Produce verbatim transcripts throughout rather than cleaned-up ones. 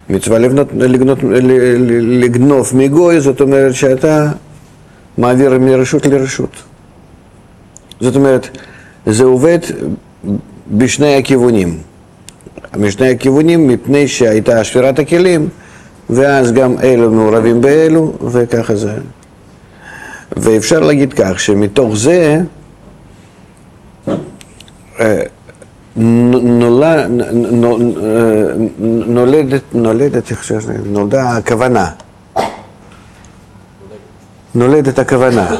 מצווה לבנות, לגנות, לגנוב מגוי, זאת אומרת שאתה מעביר מרשות לרשות. זאת אומרת, זה עובד בשני הכיוונים. משני הכיוונים, מפני שהייתה שבירת הכלים, ואז גם אלו מעורבים באלו, וככה זה. ואפשר להגיד כך, שמתוך זה נולד, נולדת, נולדת, נולדה הכוונה. נולדת הכוונה.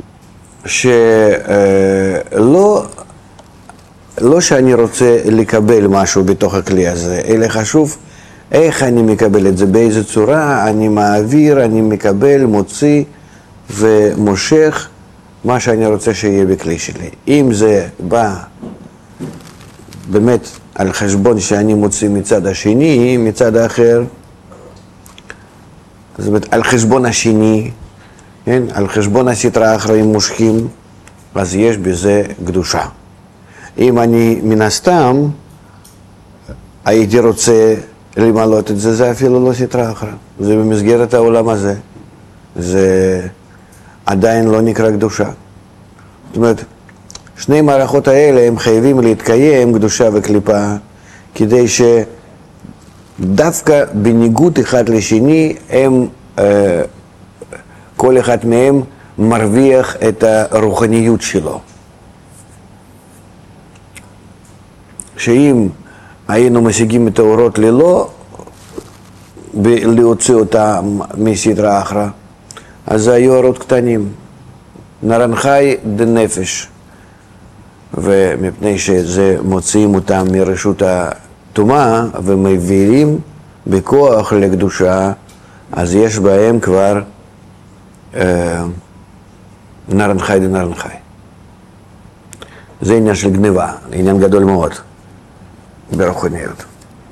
שלא, לא שאני רוצה לקבל משהו בתוך הכלי הזה, אלא חשוב איך אני מקבל את זה, באיזה צורה אני מעביר, אני מקבל, מוציא ומושך מה שאני רוצה שיהיה בכלי שלי. אם זה בא באמת על חשבון שאני מוציא מצד השני, מצד האחר, זאת אומרת על חשבון השני, כן? על חשבון הסתרה אחראים מושכים, אז יש בזה קדושה. אם אני מן הסתם הייתי רוצה למלות את זה, זה אפילו לא סתרה אחרה. זה במסגרת העולם הזה. זה עדיין לא נקרא קדושה. זאת אומרת, שני מערכות האלה הם חייבים להתקיים, קדושה וקליפה, כדי שדווקא בניגוד אחד לשני, הם, אה, כל אחד מהם מרוויח את הרוחניות שלו. שאם היינו משיגים את האורות ללא להוציא אותה מסדרה אחרה, אז היו אורות קטנים, נרן חי דנפש, ומפני שזה מוציאים אותם מרשות הטומאה ומביאים בכוח לקדושה, אז יש בהם כבר אה, נרן חי דנרן חי. זה עניין של גניבה, עניין גדול מאוד ברוחניות.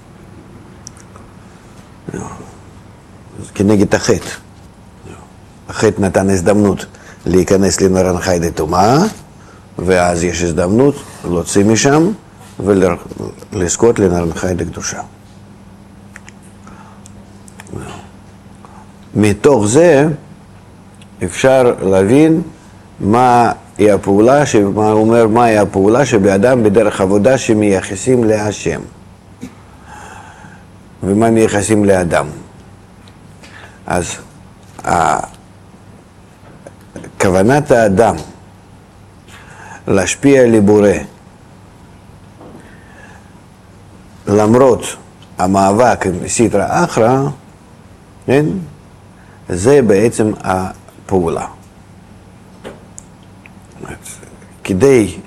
כנגד החטא. החטא נתן הזדמנות להיכנס לנרן חי דטומאה, ואז יש הזדמנות להוציא משם ולזכות לנרן חי דקדושה. מתוך זה אפשר להבין מה היא הפעולה, מה אומר מה היא הפעולה שבאדם בדרך עבודה שמייחסים להשם. ומה מייחסים לאדם. אז כוונת האדם להשפיע על הבורא למרות המאבק עם סטרא אחרא, כן? זה בעצם הפעולה. כדי,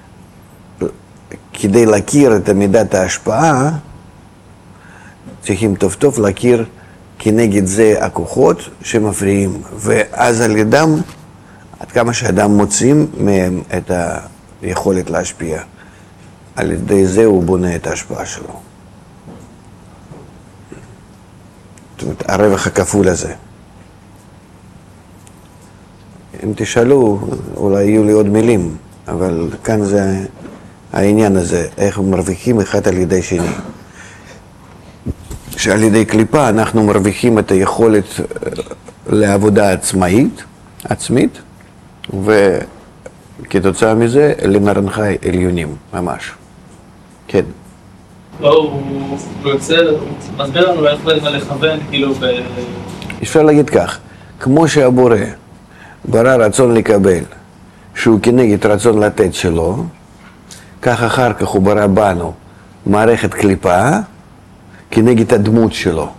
כדי להכיר את מידת ההשפעה, צריכים טוב טוב להכיר כנגד זה הכוחות שמפריעים, ואז על ידם, עד כמה שאדם מוצאים מהם את היכולת להשפיע, על ידי זה הוא בונה את ההשפעה שלו. זאת אומרת, הרווח הכפול הזה. אם תשאלו, אולי יהיו לי עוד מילים, אבל כאן זה העניין הזה, איך מרוויחים אחד על ידי שני. שעל ידי קליפה אנחנו מרוויחים את היכולת לעבודה עצמאית, עצמית, וכתוצאה מזה לנרן חי עליונים, ממש. כן. לא, הוא יוצא, מסביר לנו איך לכוון, כאילו ב... אפשר להגיד כך, כמו שהבורא ברא רצון לקבל, שהוא כנגד רצון לתת שלו, כך אחר כך הוא ברא בנו מערכת קליפה, כנגד הדמות שלו.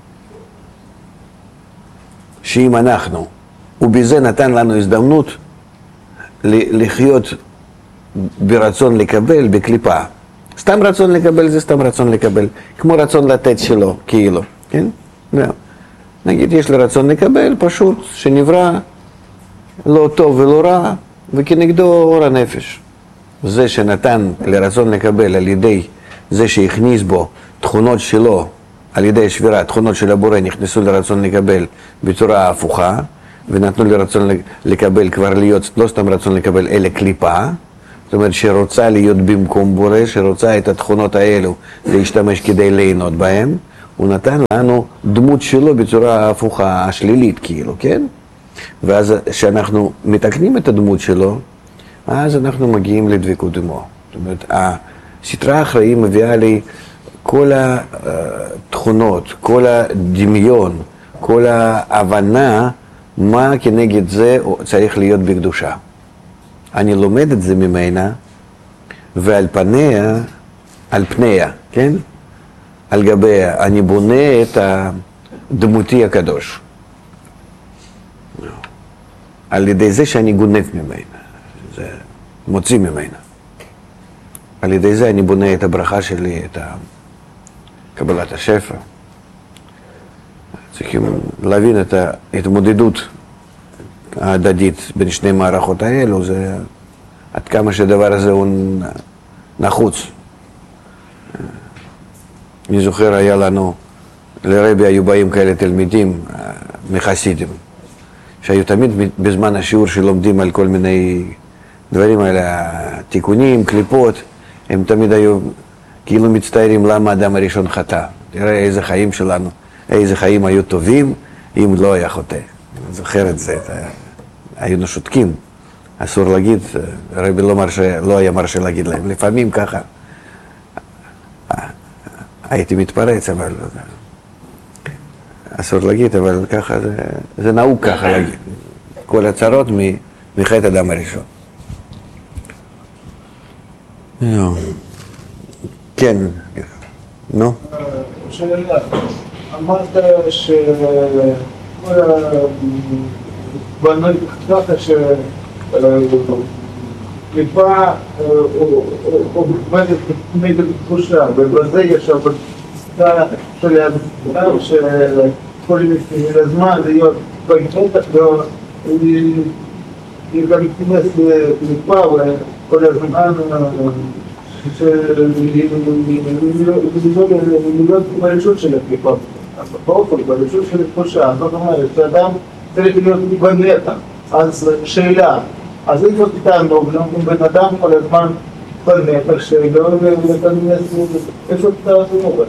שאם אנחנו, ובזה נתן לנו הזדמנות לחיות ברצון לקבל, בקליפה. סתם רצון לקבל זה סתם רצון לקבל, כמו רצון לתת שלו, כאילו, כן? נגיד יש לי רצון לקבל, פשוט שנברא לא טוב ולא רע, וכנגדו אור הנפש. זה שנתן לרצון לקבל על ידי זה שהכניס בו תכונות שלו, על ידי שבירה, תכונות של הבורא נכנסו לרצון לקבל בצורה הפוכה, ונתנו לרצון לקבל כבר להיות, לא סתם רצון לקבל, אלא קליפה, זאת אומרת שרוצה להיות במקום בורא, שרוצה את התכונות האלו להשתמש כדי ליהנות בהם, הוא נתן לנו דמות שלו בצורה הפוכה, השלילית כאילו, כן? ואז כשאנחנו מתקנים את הדמות שלו, אז אנחנו מגיעים לדבקות עמו. זאת אומרת, הסתרה האחראי מביאה לי כל התכונות, כל הדמיון, כל ההבנה, מה כנגד זה צריך להיות בקדושה. אני לומד את זה ממנה, ועל פניה, על פניה, כן? על גביה, אני בונה את דמותי הקדוש. על ידי זה שאני גונב ממנה, זה מוציא ממנה. על ידי זה אני בונה את הברכה שלי, את קבלת השפע. צריכים להבין את ההתמודדות ההדדית בין שני מערכות האלו, זה עד כמה שהדבר הזה הוא נחוץ. אני זוכר, היה לנו, לרבי היו באים כאלה תלמידים מחסידים, שהיו תמיד בזמן השיעור שלומדים על כל מיני דברים האלה, תיקונים, קליפות, הם תמיד היו כאילו מצטערים למה האדם הראשון חטא. תראה איזה חיים שלנו, איזה חיים היו טובים אם לא היה חוטא. אני זוכר את זה, היינו שותקים. אסור להגיד, רבי לא, מרשה, לא היה מרשה להגיד להם. לפעמים ככה הייתי מתפרץ, אבל אסור להגיד, אבל ככה זה, זה נהוג ככה להגיד. כל הצרות מחטא אדם הראשון. כן, נו? שאלה, אמרת שכל הבנות ככה שקליפה עובדת נגד תחושה, ובזה יש עבודה של האדם שכל הזמן להיות בגטח והיא גם תימס לקליפה וכל הזמן להיות ברשות של הקליפה. באופן, ברשות של התחושה, זאת אומרת, שאדם צריך להיות בנתח. אז שאלה, אז איפה תתענוג, אם בן אדם כל הזמן בנתח שלא לתנס, איפה תתענוג?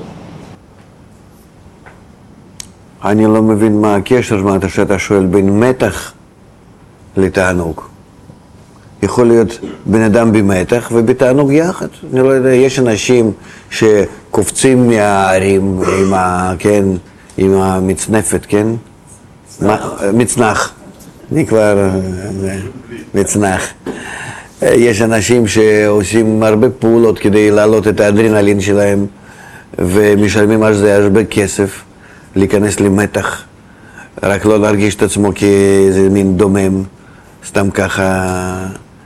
אני לא מבין מה הקשר, מה אתה שאתה שואל בין מתח לתענוג. יכול להיות בן אדם במתח ובתענוג יחד. אני לא יודע, יש אנשים שקופצים מהערים עם, ה, כן, עם המצנפת, כן? מצנח. מצנח. אני כבר מצנח. יש אנשים שעושים הרבה פעולות כדי להעלות את האדרנלין שלהם ומשלמים על זה הרבה כסף להיכנס למתח, רק לא להרגיש את עצמו כאיזה מין דומם, סתם ככה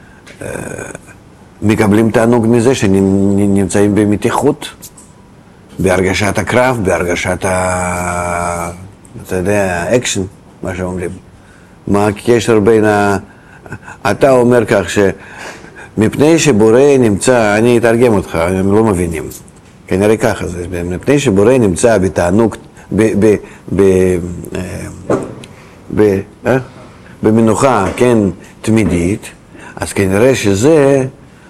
מקבלים תענוג מזה שנמצאים במתיחות, בהרגשת הקרב, בהרגשת ה... אתה יודע, האקשן, מה שאומרים. מה הקשר בין ה... אתה אומר כך שמפני שבורא נמצא, אני אתרגם אותך, הם לא מבינים. כנראה ככה זה, מפני שבורא נמצא בתענוג, ב... ב... ב... ב... אה? במנוחה, כן, תמידית, אז כנראה שזה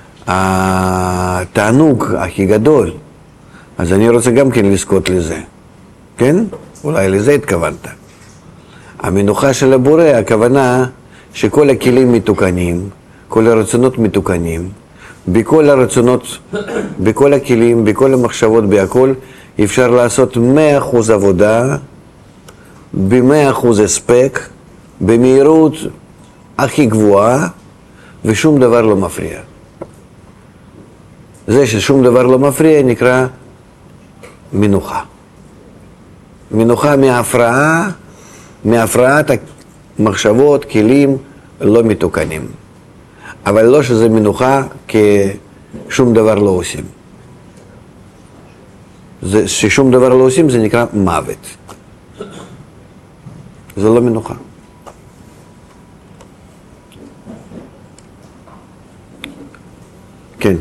התענוג הכי גדול. אז אני רוצה גם כן לזכות לזה, כן? אולי לזה התכוונת. המנוחה של הבורא, הכוונה שכל הכלים מתוקנים, כל הרצונות מתוקנים, בכל הרצונות, בכל הכלים, בכל המחשבות, בהכל, אפשר לעשות מאה אחוז עבודה, ב-מאה אחוז הספק, במהירות הכי גבוהה, ושום דבר לא מפריע. זה ששום דבר לא מפריע נקרא מנוחה. מנוחה מהפרעה, מהפרעת המחשבות, כלים לא מתוקנים. אבל לא שזה מנוחה כשום דבר לא עושים. זה, ששום דבר לא עושים זה נקרא מוות. זה לא מנוחה. כן.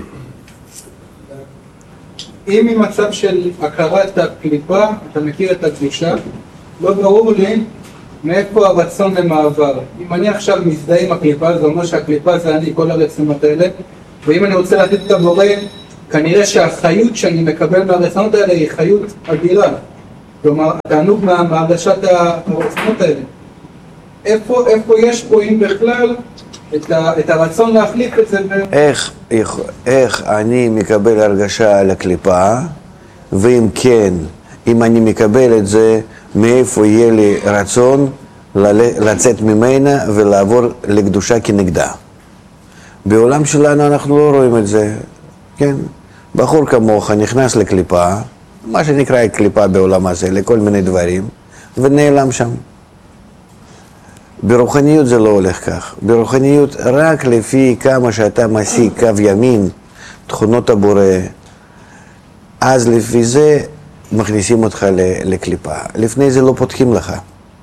אם ממצב של הכרת הקליפה, אתה מכיר את הקדושה, לא ברור לי מאיפה הרצון למעבר. אם אני עכשיו מזדהה עם הקליפה, זה אומר שהקליפה זה אני, כל הרצונות האלה, ואם אני רוצה לתת את הבורא, כנראה שהחיות שאני מקבל מהרצונות האלה היא חיות אדירה. כלומר, התענוג מהרגשת הרצונות האלה. איפה, איפה יש פה, אם בכלל, את, ה, את הרצון להחליף את זה? ב... איך, איך, איך אני מקבל הרגשה על הקליפה, ואם כן, אם אני מקבל את זה, מאיפה יהיה לי רצון לצאת ממנה ולעבור לקדושה כנגדה. בעולם שלנו אנחנו לא רואים את זה, כן? בחור כמוך נכנס לקליפה, מה שנקרא קליפה בעולם הזה, לכל מיני דברים, ונעלם שם. ברוחניות זה לא הולך כך. ברוחניות רק לפי כמה שאתה משיג קו ימין, תכונות הבורא, אז לפי זה מכניסים אותך לקליפה. לפני זה לא פותחים לך.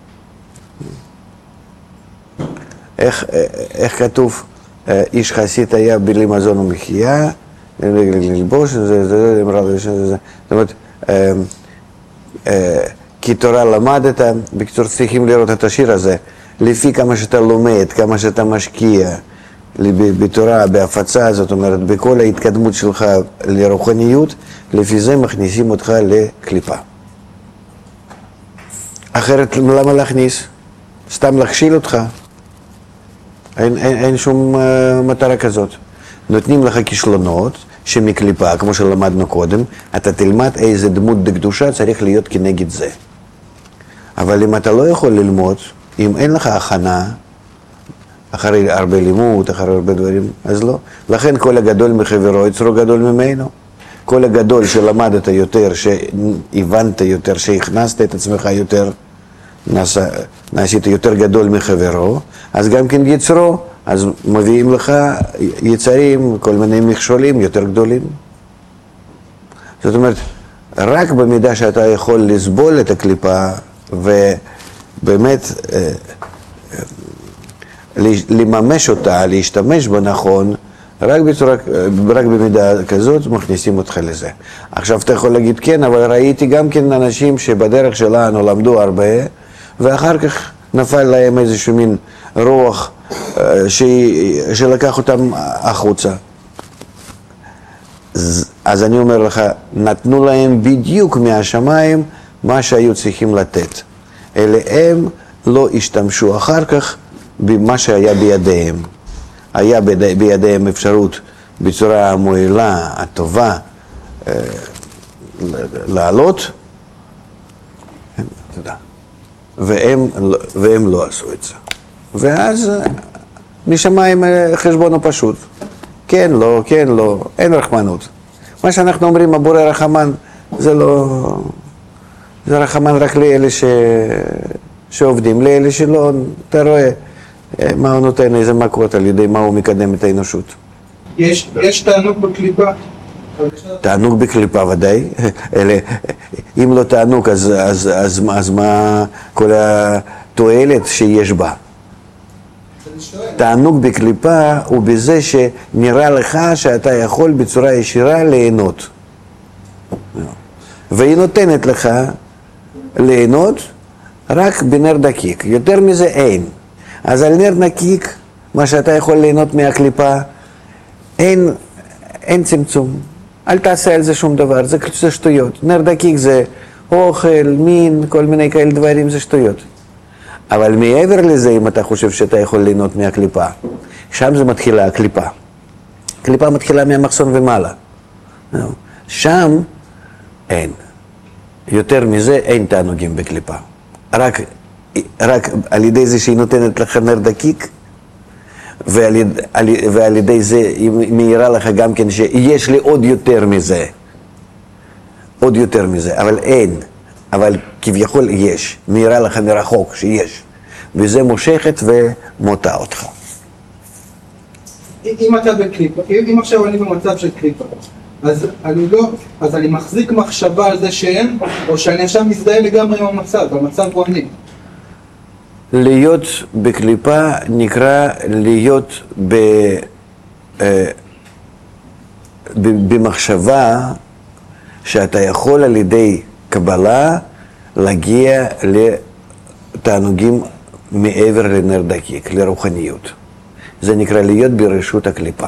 איך, איך כתוב, איש חסיד היה בלי מזון ומחיה, ללבוש, זה, זה, זה, זה, זאת אומרת, כי תורה למדת, בקיצור צריכים לראות את השיר הזה, לפי כמה שאתה לומד, כמה שאתה משקיע בתורה, בהפצה, זאת אומרת, בכל ההתקדמות שלך לרוחניות, לפי זה מכניסים אותך לקליפה. אחרת, למה להכניס? סתם להכשיל אותך. אין, אין, אין שום uh, מטרה כזאת. נותנים לך כישלונות שמקליפה, כמו שלמדנו קודם, אתה תלמד איזה דמות דקדושה צריך להיות כנגד זה. אבל אם אתה לא יכול ללמוד, אם אין לך הכנה, אחרי הרבה לימוד, אחרי הרבה דברים, אז לא. לכן כל הגדול מחברו יצרו גדול ממנו. כל הגדול שלמדת יותר, שהבנת יותר, שהכנסת את עצמך יותר, נעשה, נעשית יותר גדול מחברו, אז גם כן יצרו, אז מביאים לך יצרים, כל מיני מכשולים יותר גדולים. זאת אומרת, רק במידה שאתה יכול לסבול את הקליפה, ובאמת לממש אותה, להשתמש בה נכון, רק, בצורה, רק במידה כזאת מכניסים אותך לזה. עכשיו אתה יכול להגיד כן, אבל ראיתי גם כן אנשים שבדרך שלנו למדו הרבה, ואחר כך נפל להם איזשהו מין רוח ש... שלקח אותם החוצה. אז אני אומר לך, נתנו להם בדיוק מהשמיים מה שהיו צריכים לתת. אלה הם לא השתמשו אחר כך במה שהיה בידיהם. היה בידיהם אפשרות בצורה המועילה, הטובה, לעלות, תודה. והם, והם לא עשו את זה. ואז משמיים חשבון הפשוט. כן, לא, כן, לא, אין רחמנות. מה שאנחנו אומרים, הבורא רחמן, זה לא... זה רחמן רק לאלה ש... שעובדים, לאלה שלא, אתה רואה מה הוא נותן, איזה מכות, על ידי מה הוא מקדם את האנושות. יש, יש תענוג בקליפה? תענוג בקליפה ודאי, אלה, אם לא תענוג אז, אז, אז, אז מה כל התועלת שיש בה? תענוג בקליפה הוא בזה שנראה לך שאתה יכול בצורה ישירה ליהנות. והיא נותנת לך ליהנות רק בנר דקיק, יותר מזה אין. אז על נר נקיק, מה שאתה יכול ליהנות מהקליפה, אין, אין צמצום. אל תעשה על זה שום דבר, זה, זה שטויות. נר דקיק זה אוכל, מין, כל מיני כאלה דברים, זה שטויות. אבל מעבר לזה, אם אתה חושב שאתה יכול ליהנות מהקליפה, שם זה מתחילה הקליפה. הקליפה מתחילה מהמחסון ומעלה. שם אין. יותר מזה אין תענוגים בקליפה. רק, רק על ידי זה שהיא נותנת לך נר דקיק, ועל, על, ועל ידי זה היא מאירה לך גם כן שיש לי עוד יותר מזה. עוד יותר מזה, אבל אין. אבל כביכול יש, מאירה לך מרחוק שיש, וזה מושכת ומוטה אותך. אם אתה בקליפה, אם עכשיו אני במצב של קליפה, אז אני לא, אז אני מחזיק מחשבה על זה שאין, או שאני עכשיו מזדהה לגמרי עם המצב, המצב הוא אני. להיות בקליפה נקרא להיות ב, אה, ב, במחשבה שאתה יכול על ידי קבלה להגיע לתענוגים מעבר לנר דקיק, לרוחניות. זה נקרא להיות ברשות הקליפה.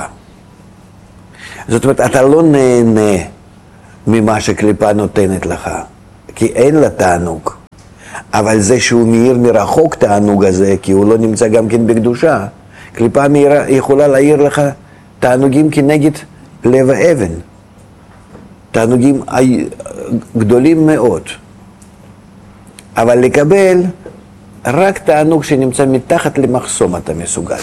זאת אומרת, אתה לא נהנה ממה שקליפה נותנת לך, כי אין לה תענוג. אבל זה שהוא מאיר מרחוק תענוג הזה, כי הוא לא נמצא גם כן בקדושה. קליפה מאירה יכולה להאיר לך תענוגים כנגד לב האבן. תענוגים גדולים מאוד. אבל לקבל רק תענוג שנמצא מתחת למחסום אתה מסוגל.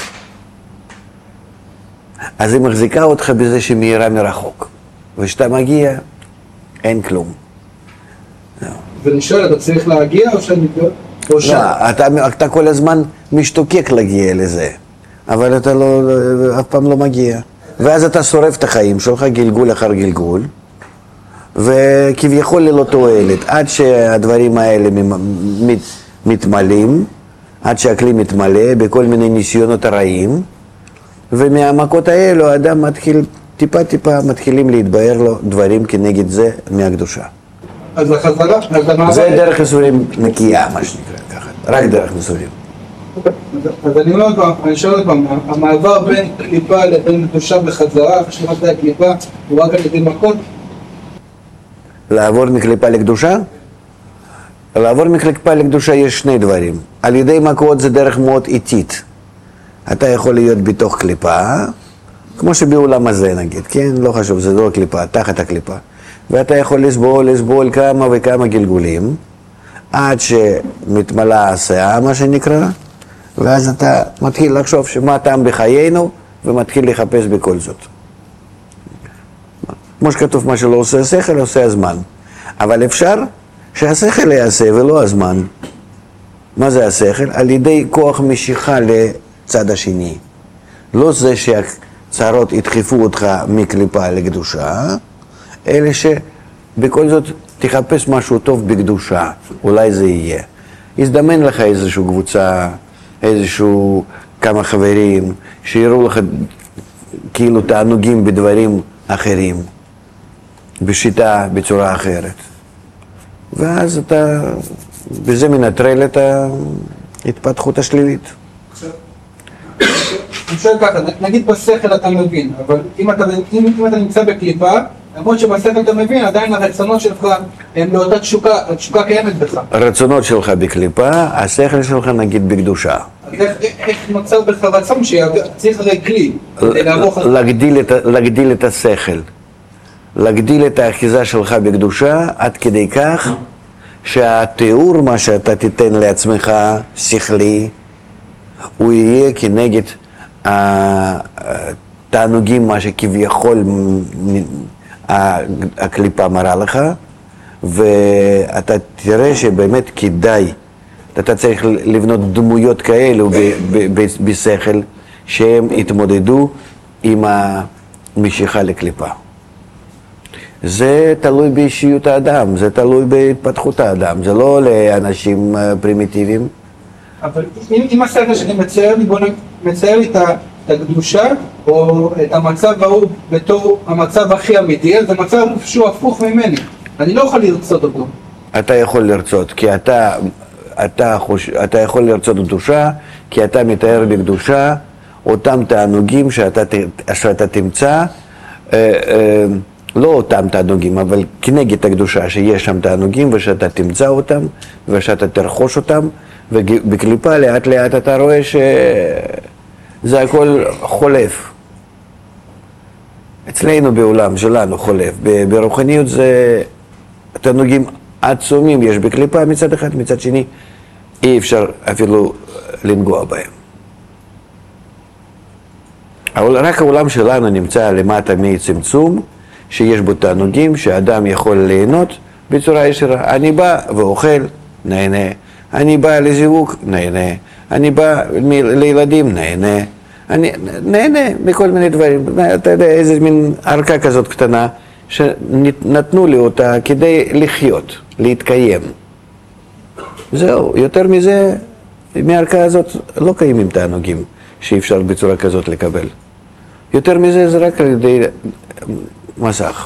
אז היא מחזיקה אותך בזה שמאירה מרחוק. וכשאתה מגיע, אין כלום. ואני שואל, אתה צריך להגיע או שאני... או ש... לא, אתה, אתה כל הזמן משתוקק להגיע לזה, אבל אתה לא, אף פעם לא מגיע. ואז אתה שורף את החיים שלך, גלגול אחר גלגול, וכביכול ללא תועלת, עד שהדברים האלה מת, מתמלאים, עד שהכלי מתמלא בכל מיני ניסיונות הרעים, ומהמכות האלו האדם מתחיל, טיפה טיפה מתחילים להתבהר לו דברים כנגד זה מהקדושה. אז החזרה, אז המעבר... זה דרך ייסורים נקייה, מה שנקרא ככה, רק דרך ייסורים. אז אני אומר פעם, אני שואל עוד פעם, המעבר בין קליפה לבין קדושה בחזרה, חשבת הקליפה, הוא רק על ידי מכות? לעבור מקליפה לקדושה? לעבור מקליפה לקדושה יש שני דברים. על ידי מכות זה דרך מאוד איטית. אתה יכול להיות בתוך קליפה, כמו שבעולם הזה נגיד, כן? לא חשוב, זה לא קליפה, תחת הקליפה. ואתה יכול לסבול, לסבול כמה וכמה גלגולים, עד שמתמלאה הסאה, מה שנקרא, ואז אתה מתחיל לחשוב שמה טעם בחיינו, ומתחיל לחפש בכל זאת. כמו שכתוב, מה שלא עושה השכל, עושה הזמן. אבל אפשר שהשכל יעשה ולא הזמן. מה זה השכל? על ידי כוח משיכה לצד השני. לא זה שהצרות ידחפו אותך מקליפה לקדושה, אלא שבכל זאת תחפש משהו טוב בקדושה, אולי זה יהיה. יזדמן לך איזושהי קבוצה, איזשהו כמה חברים, שיראו לך כאילו תענוגים בדברים אחרים, בשיטה, בצורה אחרת. ואז אתה, בזה מנטרל את ההתפתחות השלילית. אני שואל ככה, נגיד בשכל אתה מבין, אבל אם אתה, אם, אם אתה נמצא בקליפה, למרות שבשכל אתה מבין, עדיין הרצונות שלך הם לאותה תשוקה, התשוקה קיימת בך. הרצונות שלך בקליפה, השכל שלך נגיד בקדושה. איך, איך נוצר בך רצון שצריך הרי כלי, להגדיל את, להגדיל את השכל, להגדיל את האחיזה שלך בקדושה, עד כדי כך שהתיאור מה שאתה תיתן לעצמך שכלי, הוא יהיה כנגד התענוגים, מה שכביכול הקליפה מראה לך, ואתה תראה שבאמת כדאי, אתה צריך לבנות דמויות כאלו בשכל, שהם יתמודדו עם המשיכה לקליפה. זה תלוי באישיות האדם, זה תלוי בהתפתחות האדם, זה לא לאנשים פרימיטיביים. אבל אם, אם השכל שלי מצייר לי, בוא מצייר לי את הקדושה, או את המצב ההוא בתור המצב הכי אמיתי, זה מצב שהוא הפוך ממני, אני לא יכול לרצות אותו. אתה יכול לרצות, כי אתה, אתה, חוש, אתה יכול לרצות קדושה, כי אתה מתאר בקדושה אותם תענוגים שאתה, שאתה תמצא, אה, אה, לא אותם תענוגים, אבל כנגד הקדושה שיש שם תענוגים ושאתה תמצא אותם ושאתה תרחוש אותם, ובקליפה לאט לאט אתה רואה שזה הכל חולף. אצלנו בעולם שלנו חולף, ברוחניות זה תענוגים עצומים יש בקליפה מצד אחד, מצד שני אי אפשר אפילו לנגוע בהם. אבל רק העולם שלנו נמצא למטה מצמצום, שיש בו תענוגים שאדם יכול ליהנות בצורה ישירה. אני בא ואוכל, נהנה. אני בא לזיווג, נהנה. אני בא לילדים, נהנה. אני נהנה מכל מיני דברים. אתה יודע, איזה מין ערכה כזאת קטנה שנתנו לי אותה כדי לחיות, להתקיים. זהו, יותר מזה, מהערכה הזאת לא קיימים תענוגים שאי אפשר בצורה כזאת לקבל. יותר מזה זה רק על ידי מסך.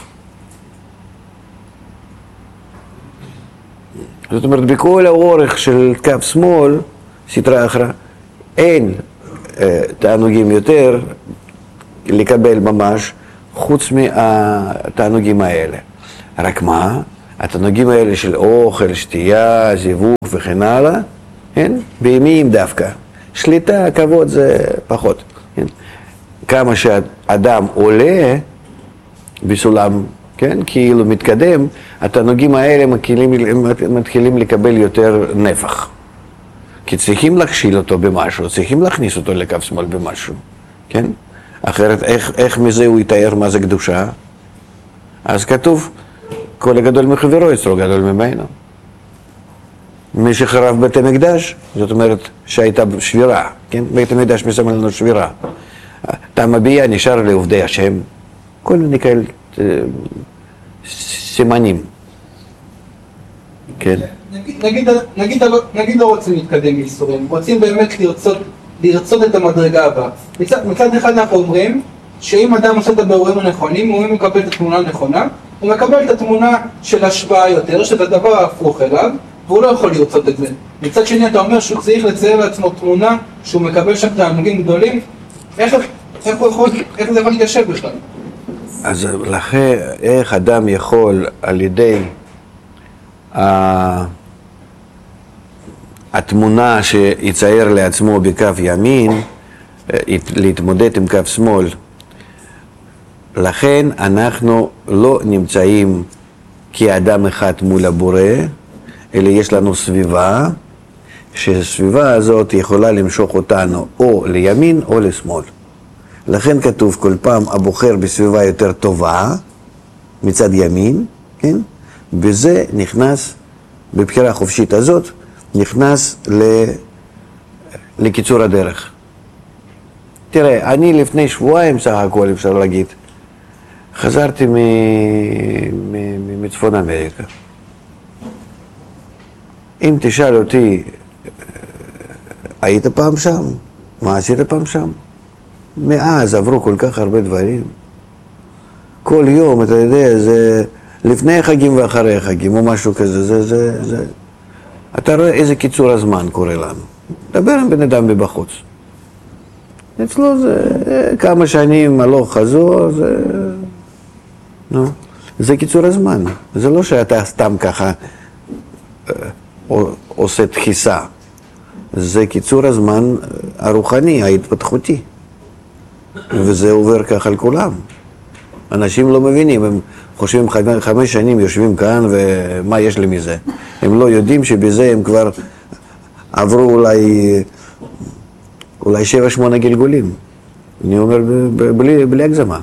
זאת אומרת, בכל האורך של קו שמאל, סדרה אחרה, אין אה, תענוגים יותר לקבל ממש, חוץ מהתענוגים האלה. רק מה? התענוגים האלה של אוכל, שתייה, זיווג וכן הלאה, כן? בהמיים דווקא. שליטה, כבוד זה פחות. כן? כמה שאדם עולה בסולם, כן? כאילו מתקדם, התענוגים האלה מתחילים, מתחילים לקבל יותר נפח. כי צריכים להכשיל אותו במשהו, צריכים להכניס אותו לקו שמאל במשהו, כן? אחרת איך, איך מזה הוא יתאר מה זה קדושה? אז כתוב, כל הגדול מחברו יצרו גדול ממנו. מי שחרב בית המקדש, זאת אומרת שהייתה שבירה, כן? בית המקדש מסמל לנו שבירה. טעם הביאה נשאר לעובדי השם, כל מיני כאלה סימנים. כן. נגיד, נגיד, נגיד, נגיד לא רוצים להתקדם בייסורים, רוצים באמת לרצות, לרצות את המדרגה הבאה. מצד, מצד אחד אנחנו אומרים שאם אדם עושה את הבירורים הנכונים, הוא מקבל את התמונה הנכונה, הוא מקבל את התמונה של השפעה יותר, שזה הדבר ההפוך אליו, והוא לא יכול לרצות את זה. מצד שני אתה אומר שהוא צריך לצייר לעצמו תמונה שהוא מקבל שם תענוגים גדולים, איך, איך, הוא יכול, איך זה יכול להתיישב בכלל? אז לכן, איך אדם יכול על ידי התמונה שיצייר לעצמו בקו ימין, להתמודד עם קו שמאל. לכן אנחנו לא נמצאים כאדם אחד מול הבורא, אלא יש לנו סביבה, שהסביבה הזאת יכולה למשוך אותנו או לימין או לשמאל. לכן כתוב כל פעם הבוחר בסביבה יותר טובה, מצד ימין, כן? וזה נכנס, בבחירה החופשית הזאת, נכנס ל... לקיצור הדרך. תראה, אני לפני שבועיים סך הכל אפשר להגיד, חזרתי מ... מ... מצפון אמריקה. אם תשאל אותי, היית פעם שם? מה עשית פעם שם? מאז עברו כל כך הרבה דברים. כל יום, אתה יודע, זה לפני החגים ואחרי החגים, או משהו כזה, זה, זה, זה. אתה רואה איזה קיצור הזמן קורה לנו. דבר עם בן אדם מבחוץ. אצלו זה כמה שנים הלוך חזור, זה... נו, זה קיצור הזמן. זה לא שאתה סתם ככה עושה דחיסה. זה קיצור הזמן הרוחני, ההתפתחותי. וזה עובר ככה על כולם. אנשים לא מבינים, הם חושבים חמש שנים יושבים כאן ומה יש לי מזה. הם לא יודעים שבזה הם כבר עברו אולי, אולי שבע שמונה גלגולים. אני אומר בלי, בלי הגזמה.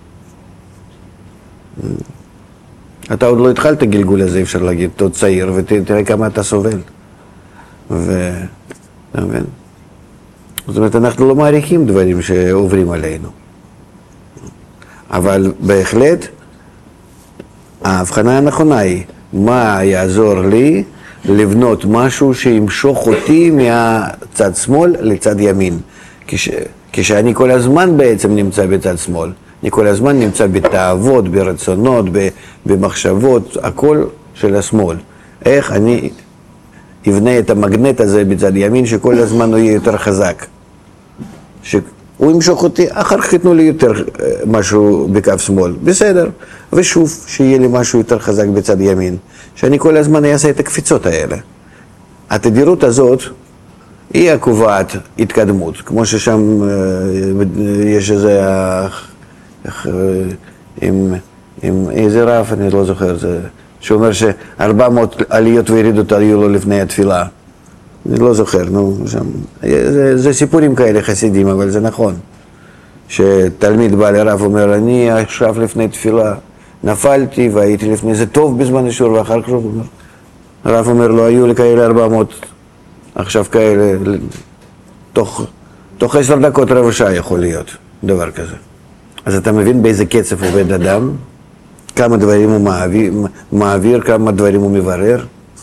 אתה עוד לא התחלת גלגול הזה, אפשר להגיד, אתה עוד צעיר ותראה כמה אתה סובל. ו... אתה מבין? זאת אומרת, אנחנו לא מעריכים דברים שעוברים עלינו. אבל בהחלט, ההבחנה הנכונה היא, מה יעזור לי לבנות משהו שימשוך אותי מהצד שמאל לצד ימין. כש, כשאני כל הזמן בעצם נמצא בצד שמאל, אני כל הזמן נמצא בתאוות, ברצונות, במחשבות, הכל של השמאל. איך אני אבנה את המגנט הזה בצד ימין שכל הזמן הוא יהיה יותר חזק. שהוא ימשוך אותי, אחר כך יתנו לי יותר משהו בקו שמאל, בסדר. ושוב, שיהיה לי משהו יותר חזק בצד ימין, שאני כל הזמן אעשה את הקפיצות האלה. התדירות הזאת היא הקובעת התקדמות, כמו ששם יש איזה, עם, עם איזה רב, אני לא זוכר, זה, שאומר שארבע מאות עליות וירידות היו לו לפני התפילה. אני לא זוכר, נו, שם, זה, זה סיפורים כאלה חסידים, אבל זה נכון. שתלמיד בא לרב אומר, אני עכשיו לפני תפילה נפלתי והייתי לפני זה טוב בזמן אישור, ואחר כך אומר, הרב אומר לו, היו לי כאלה ארבע מאות, עכשיו כאלה, תוך, תוך עשר דקות רבע שעה יכול להיות דבר כזה. אז אתה מבין באיזה קצב עובד אדם, כמה דברים הוא מעביר, מעביר כמה דברים הוא מברר.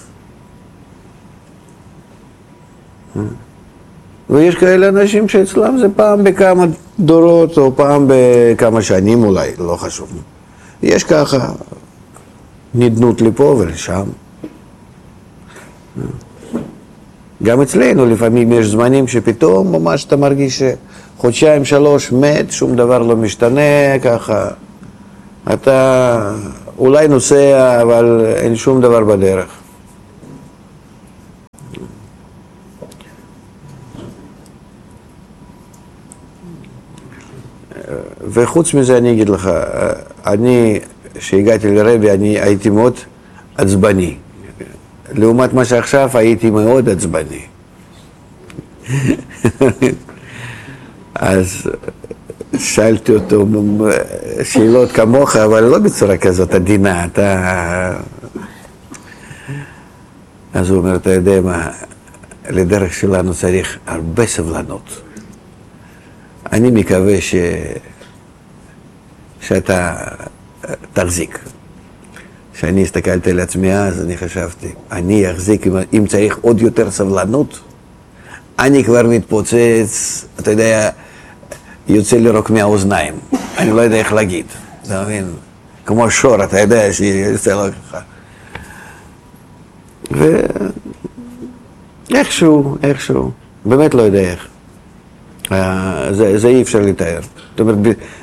ויש כאלה אנשים שאצלם זה פעם בכמה דורות או פעם בכמה שנים אולי, לא חשוב. יש ככה נדנות לפה ולשם. גם אצלנו לפעמים יש זמנים שפתאום ממש אתה מרגיש שחודשיים שלוש מת, שום דבר לא משתנה, ככה אתה אולי נוסע, אבל אין שום דבר בדרך. וחוץ מזה אני אגיד לך, אני, כשהגעתי לרבי, אני הייתי מאוד עצבני. לעומת מה שעכשיו הייתי מאוד עצבני. אז שאלתי אותו שאלות כמוך, אבל לא בצורה כזאת עדינה. אתה... אז הוא אומר, אתה יודע מה, לדרך שלנו צריך הרבה סבלנות. אני מקווה ש... שאתה תחזיק. כשאני הסתכלתי על עצמי אז, אני חשבתי, אני אחזיק, אם צריך עוד יותר סבלנות, אני כבר מתפוצץ, אתה יודע, יוצא לרוק מהאוזניים. אני לא יודע איך להגיד, אתה מבין? כמו שור, אתה יודע, שיוצא לו ככה. ואיכשהו, איכשהו, באמת לא יודע איך. זה, זה אי אפשר לתאר. זאת אומרת,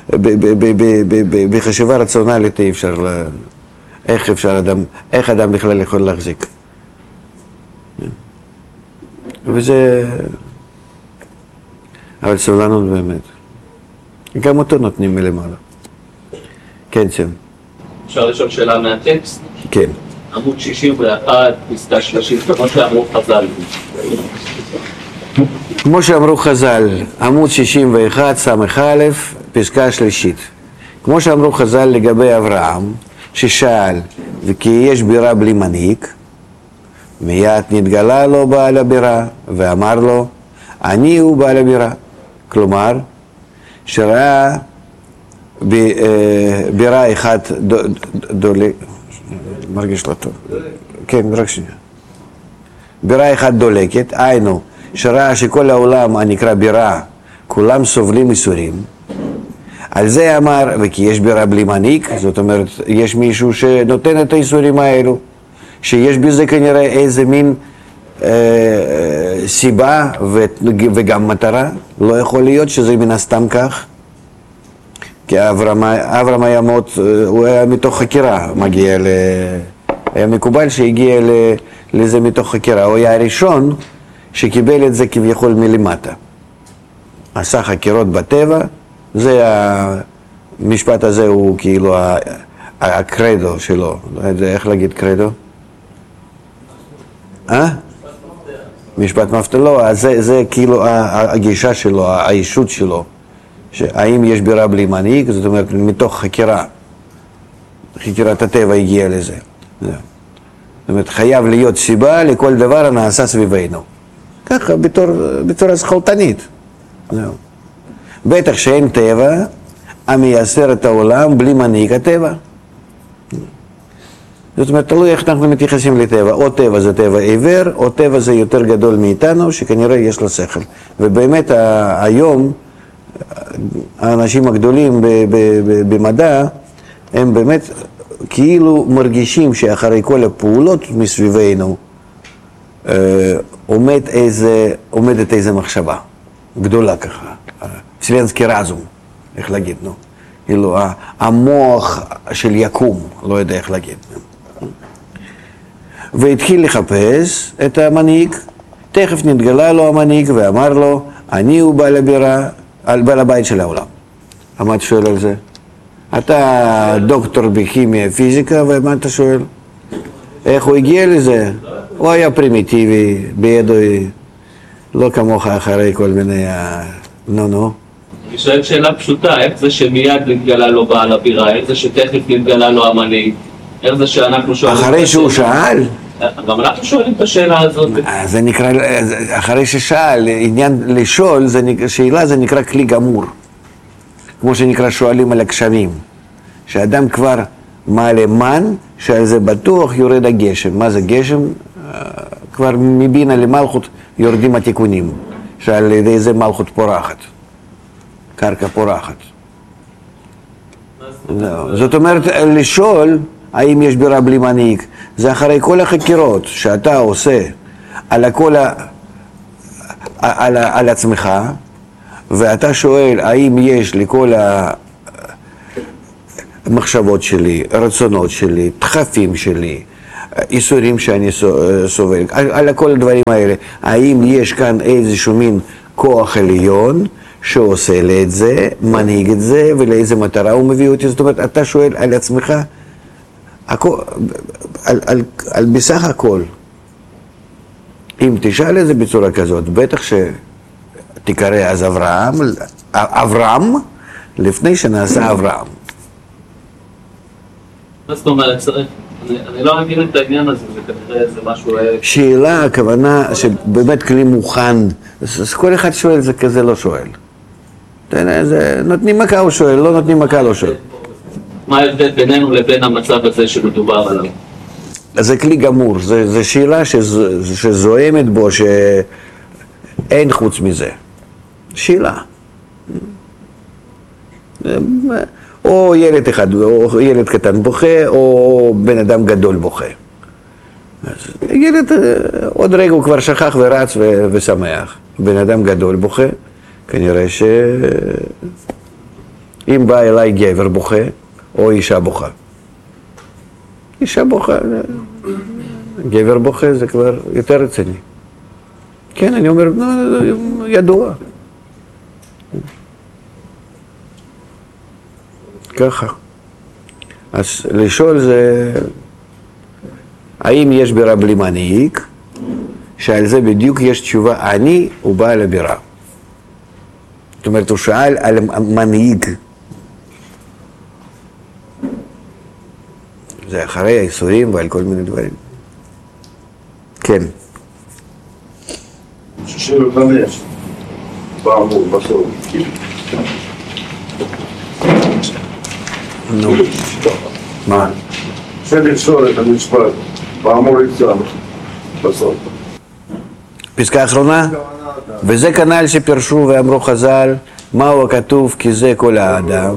בחשיבה רציונלית אי אפשר, איך אפשר אדם, איך אדם בכלל יכול להחזיק. וזה, אבל סבלנות באמת. גם אותו נותנים מלמעלה. כן, שם. אפשר לשאול שאלה מהטקסט? כן. עמוד שישים ואחת, פסקה שלושים, כמו שאמרו חז"ל. כמו שאמרו חז"ל, עמוד שישים ואחת, סמך א', פסקה שלישית. כמו שאמרו חז"ל לגבי אברהם, ששאל, וכי יש בירה בלי מנהיג, מיד נתגלה לו בעל הבירה, ואמר לו, אני הוא בעל הבירה. כלומר, שראה בירה אחת דולק, מרגיש לא טוב. כן, רק שנייה. בירה אחת דולקת, היינו, שראה שכל העולם הנקרא בירה, כולם סובלים איסורים. על זה אמר, וכי יש בירה בלי מנהיג, זאת אומרת, יש מישהו שנותן את האיסורים האלו, שיש בזה כנראה איזה מין אה, סיבה ו, וגם מטרה. לא יכול להיות שזה מן הסתם כך, כי אברהם, אברהם היה מאוד, הוא היה מתוך חקירה, מגיע ל... היה מקובל שהגיע ל, לזה מתוך חקירה. הוא היה הראשון שקיבל את זה כביכול מלמטה. עשה חקירות בטבע, זה המשפט הזה הוא כאילו הקרדו שלו. לא יודע איך להגיד קרדו? אה? משפט מפתח, לא, זה, זה כאילו הגישה שלו, האישות שלו. האם יש בירה בלי מנהיג, זאת אומרת, מתוך חקירה. חקירת הטבע הגיעה לזה. זאת אומרת, חייב להיות סיבה לכל דבר הנעשה סביבנו. ככה, בתור, בצורה שכלתנית. בטח שאין טבע, המייסר את העולם בלי מנהיג הטבע. זאת אומרת, תלוי איך אנחנו מתייחסים לטבע. או טבע זה טבע עיוור, או טבע זה יותר גדול מאיתנו, שכנראה יש לו שכל. ובאמת היום, האנשים הגדולים במדע, הם באמת כאילו מרגישים שאחרי כל הפעולות מסביבנו, עומד איזה, עומדת איזה מחשבה גדולה ככה, סלנסקי רזום, איך להגיד, נו? כאילו, המוח של יקום, לא יודע איך להגיד. והתחיל לחפש את המנהיג, תכף נתגלה לו המנהיג ואמר לו, אני הוא בעל הבירה, על בעל הבית של העולם. מה אתה שואל על זה? אתה דוקטור בכימיה פיזיקה, ומה אתה שואל? איך הוא הגיע לזה? הוא היה פרימיטיבי, בידוי, לא כמוך אחרי כל מיני... נו נו. אני שואל שאלה פשוטה, איך זה שמיד נתגלה לו בעל הבירה, איך זה שתכף נתגלה לו המנהיג, איך זה שאנחנו שואלים... אחרי שהוא שאל? גם אנחנו שואלים את השאלה הזאת. זה נקרא, אחרי ששאל, עניין לשאול, שאלה זה נקרא כלי גמור. כמו שנקרא שואלים על הגשמים. שאדם כבר מעלה מן, שעל זה בטוח יורד הגשם. מה זה גשם? כבר מבינה למלכות יורדים התיקונים. שעל ידי זה מלכות פורחת. קרקע פורחת. זאת אומרת, לשאול האם יש בירה בלי מנהיג, זה אחרי כל החקירות שאתה עושה על הכל, על, על עצמך, ואתה שואל האם יש לכל מחשבות שלי, רצונות שלי, דחפים שלי, איסורים שאני סובל, על, על כל הדברים האלה. האם יש כאן איזשהו מין כוח עליון שעושה לי את זה, מנהיג את זה, ולאיזה מטרה הוא מביא אותי? זאת אומרת, אתה שואל על עצמך, הכל, על, על, על בסך הכל. אם תשאל את זה בצורה כזאת, בטח שתקרא אז אברהם, אברהם, לפני שנעשה אברהם. מה זאת אומרת, צריך? אני, אני לא מבין את העניין הזה, זה כנראה זה משהו... שאלה, הכוונה שבאמת כלי מוכן, אז כל אחד שואל, זה כזה לא שואל. זה, נותנים מכה הוא שואל, לא נותנים מכה לא שואל. מה ההבדל בינינו לבין המצב הזה שמדובר עליו? זה כלי גמור, זה, זה שאלה שז, שזוהמת בו, שאין חוץ מזה. שאלה. או ילד אחד, או ילד קטן בוכה, או בן אדם גדול בוכה. אז ילד, עוד רגע הוא כבר שכח ורץ ו- ושמח. בן אדם גדול בוכה, כנראה שאם בא אליי גבר בוכה, או אישה בוכה. אישה בוכה, גבר בוכה זה כבר יותר רציני. כן, אני אומר, ידוע. ככה. אז לשאול זה, האם יש בירה בלי מנהיג? שעל זה בדיוק יש תשובה, אני הוא בעל הבירה. זאת אומרת, הוא שאל על מנהיג. זה אחרי האיסורים ועל כל מיני דברים. כן. שישים וחמש, באמור, בסוף. נו, מה? שלשאול את המשפט, באמור יצא, בסוף. פסקה אחרונה? וזה כנ"ל שפרשו ואמרו חז"ל, מהו הכתוב כי זה כל האדם.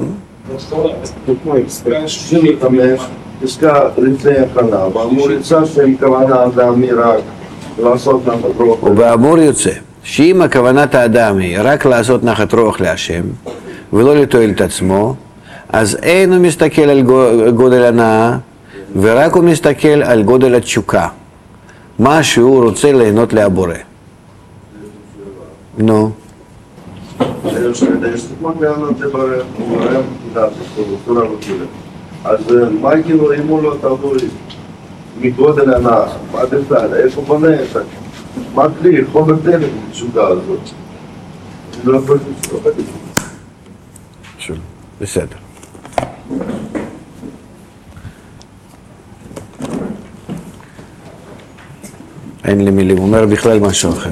שישים וחמש, פסקה לפני הכנה, באמור יצא שהם כוונה אדם מרק לעשות נחת רוח. ובאמור יוצא, שאם הכוונת האדם היא רק לעשות נחת רוח להשם, ולא לתועל את עצמו, אז אין הוא מסתכל על גודל הנאה, ורק הוא מסתכל על גודל התשוקה, מה שהוא רוצה ליהנות להבורא. נו. אז מה כאילו אם הוא לא תלוי מגודל הנאה, מה בכלל, איפה בונה את זה? מה כלי, חומר דלק בתשוקה הזאת? אני לא יכול לשאול. שוב, בסדר. אין לי מילים, הוא אומר בכלל משהו אחר.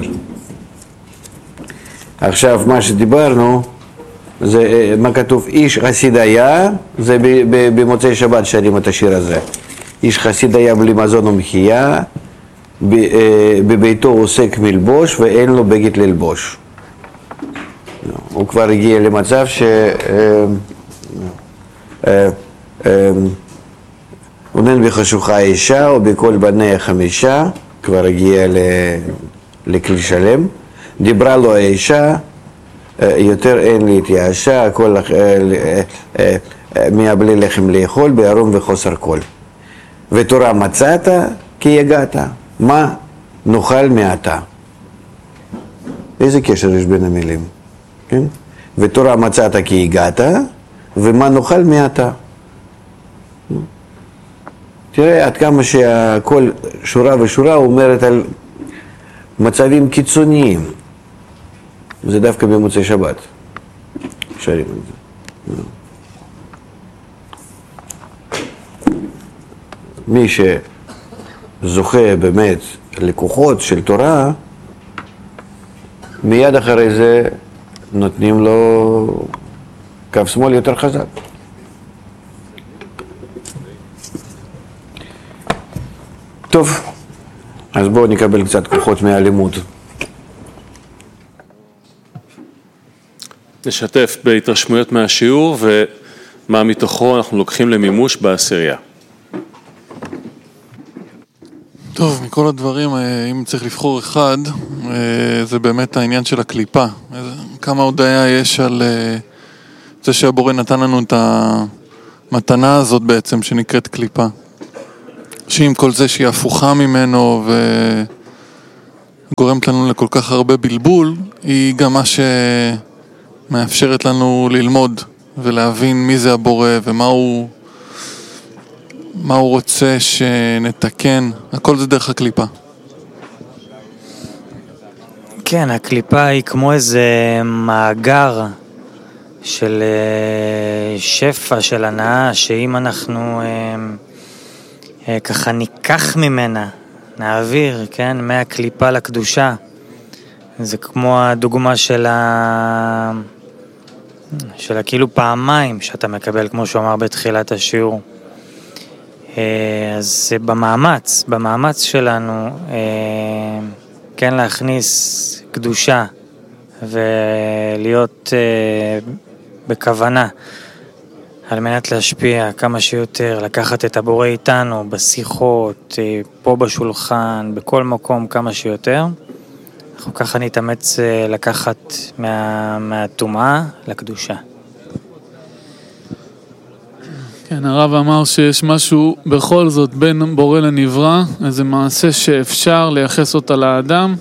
עכשיו, מה שדיברנו, זה מה כתוב, איש חסיד היה, זה במוצאי שבת שרים את השיר הזה. איש חסיד היה בלי מזון ומחיה, בביתו עוסק מלבוש ואין לו בגד ללבוש. הוא כבר הגיע למצב ש... עונן בחשוכה אישה ובכל בניה חמישה, כבר הגיע לכלי שלם. דיברה לו האישה, יותר אין לי התייאשה, הכל מהבלי לחם לאכול, בערום וחוסר כל. ותורה מצאת כי יגעת, מה נאכל מעתה? איזה קשר יש בין המילים? כן? ותורה מצאת כי הגעת, ומה נאכל מעתה? תראה עד כמה שהכל שורה ושורה אומרת על מצבים קיצוניים. זה דווקא במוצאי שבת. שרים על זה. מי שזוכה באמת לקוחות של תורה, מיד אחרי זה נותנים לו קו שמאל יותר חזק. טוב, אז בואו נקבל קצת כוחות מהלימוד. נשתף בהתרשמויות מהשיעור ומה מתוכו אנחנו לוקחים למימוש בעשירייה. טוב, מכל הדברים, אם צריך לבחור אחד, זה באמת העניין של הקליפה. כמה הודעה יש על זה שהבורא נתן לנו את המתנה הזאת בעצם שנקראת קליפה. שעם כל זה שהיא הפוכה ממנו וגורמת לנו לכל כך הרבה בלבול, היא גם מה שמאפשרת לנו ללמוד ולהבין מי זה הבורא ומה הוא, מה הוא רוצה שנתקן. הכל זה דרך הקליפה. כן, הקליפה היא כמו איזה מאגר של שפע, של הנאה, שאם אנחנו ככה ניקח ממנה, נעביר, כן, מהקליפה לקדושה. זה כמו הדוגמה של ה... של הכאילו פעמיים שאתה מקבל, כמו שהוא אמר בתחילת השיעור. אז במאמץ, במאמץ שלנו, כן, להכניס קדושה ולהיות בכוונה על מנת להשפיע כמה שיותר, לקחת את הבורא איתנו בשיחות, פה בשולחן, בכל מקום כמה שיותר. אנחנו ככה נתאמץ לקחת מה, מהטומאה לקדושה. כן, הרב אמר שיש משהו בכל זאת בין בורא לנברא, איזה מעשה שאפשר לייחס אותה לאדם,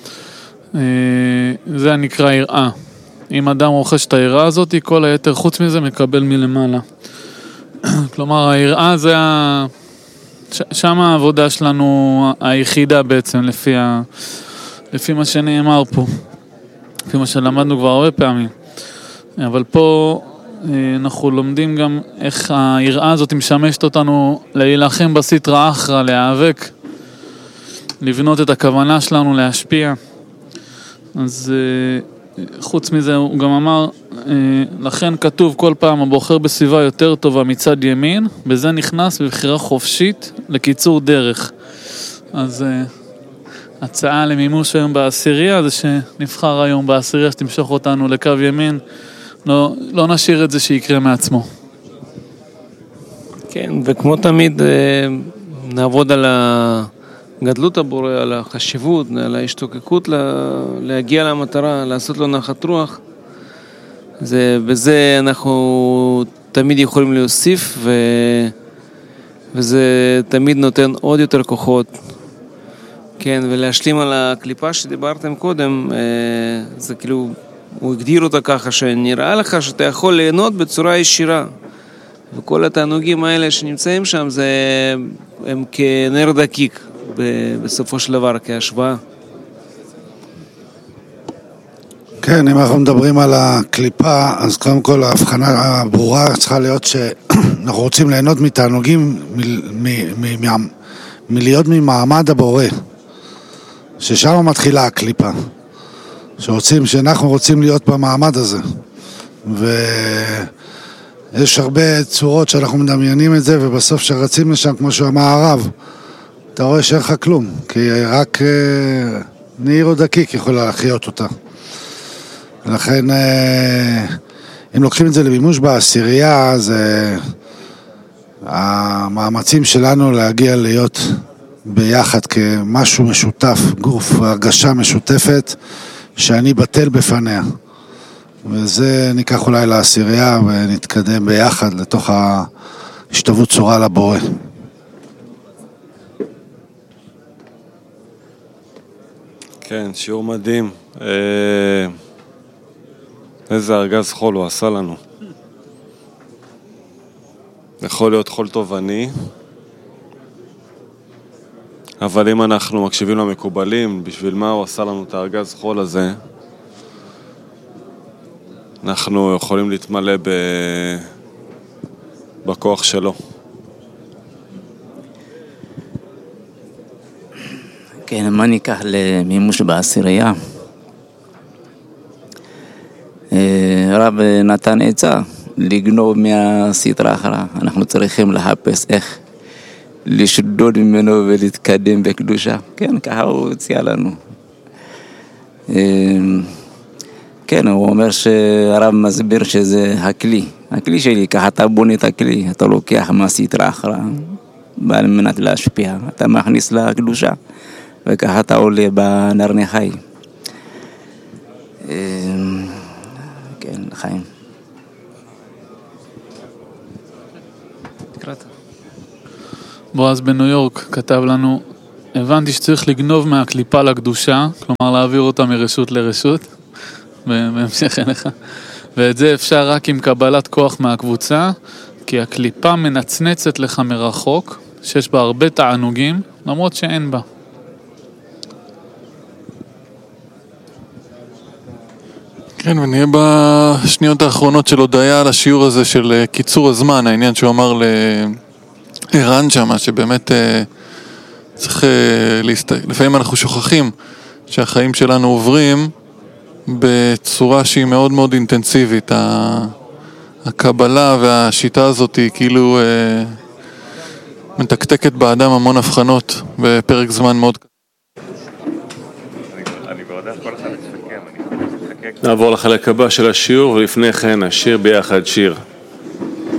זה נקרא יראה. אם אדם רוכש את היראה הזאת, כל היתר חוץ מזה מקבל מלמעלה. כלומר, היראה זה ה... שם העבודה שלנו היחידה בעצם, לפי, ה... לפי מה שנאמר פה. לפי מה שלמדנו כבר הרבה פעמים. אבל פה אנחנו לומדים גם איך היראה הזאת משמשת אותנו להילחם בסטרא אחרא, להיאבק, לבנות את הכוונה שלנו, להשפיע. אז חוץ מזה הוא גם אמר, לכן כתוב כל פעם הבוחר בסביבה יותר טובה מצד ימין, בזה נכנס בבחירה חופשית לקיצור דרך. אז הצעה למימוש היום בעשירייה זה שנבחר היום בעשירייה שתמשוך אותנו לקו ימין, לא, לא נשאיר את זה שיקרה מעצמו. כן, וכמו תמיד נעבוד על גדלות הבורא, על החשיבות, על ההשתוקקות להגיע למטרה, לעשות לו נחת רוח. זה, בזה אנחנו תמיד יכולים להוסיף, ו, וזה תמיד נותן עוד יותר כוחות. כן, ולהשלים על הקליפה שדיברתם קודם, זה כאילו, הוא הגדיר אותה ככה, שנראה לך שאתה יכול ליהנות בצורה ישירה. וכל התענוגים האלה שנמצאים שם, זה, הם כנר דקיק. בסופו של דבר, כהשוואה. כן, אם אנחנו מדברים על הקליפה, אז קודם כל ההבחנה הברורה צריכה להיות שאנחנו רוצים ליהנות מתענוגים מלהיות ממעמד הבורא, ששם מתחילה הקליפה, שרוצים, שאנחנו רוצים להיות במעמד הזה, ויש הרבה צורות שאנחנו מדמיינים את זה, ובסוף שרצים לשם, כמו שאמר הרב, אתה רואה שאין לך כלום, כי רק אה, נעיר או דקיק יכולה להחיות אותה. לכן, אה, אם לוקחים את זה למימוש בעשירייה, אז אה, המאמצים שלנו להגיע להיות ביחד כמשהו משותף, גוף, הרגשה משותפת, שאני בטל בפניה. וזה ניקח אולי לעשירייה ונתקדם ביחד לתוך ההשתוות צורה לבורא. כן, שיעור מדהים. איזה ארגז חול הוא עשה לנו. יכול להיות חול תובעני, אבל אם אנחנו מקשיבים למקובלים, בשביל מה הוא עשה לנו את הארגז חול הזה, אנחנו יכולים להתמלא ב... בכוח שלו. כן, מה ניקח למימוש בעשירייה? רב נתן עצה לגנוב מהסטרא אחרא. אנחנו צריכים לחפש איך לשדוד ממנו ולהתקדם בקדושה. כן, ככה הוא הציע לנו. כן, הוא אומר שהרב מסביר שזה הכלי. הכלי שלי, ככה אתה בונה את הכלי, אתה לוקח מהסטרא אחרא, על מנת להשפיע, אתה מכניס לקדושה. וככה אתה עולה בנרני חי. כן, חיים. קראת. בועז בניו יורק כתב לנו, הבנתי שצריך לגנוב מהקליפה לקדושה, כלומר להעביר אותה מרשות לרשות, בהמשך אליך, ואת זה אפשר רק עם קבלת כוח מהקבוצה, כי הקליפה מנצנצת לך מרחוק, שיש בה הרבה תענוגים, למרות שאין בה. כן, ונהיה בשניות האחרונות של הודעה על השיעור הזה של קיצור הזמן, העניין שהוא אמר לערן שמה, שבאמת צריך להסתכל, לפעמים אנחנו שוכחים שהחיים שלנו עוברים בצורה שהיא מאוד מאוד אינטנסיבית. הקבלה והשיטה הזאת היא כאילו מתקתקת באדם המון הבחנות בפרק זמן מאוד קצר. נעבור לחלק הבא של השיעור, ולפני כן נשיר ביחד שיר.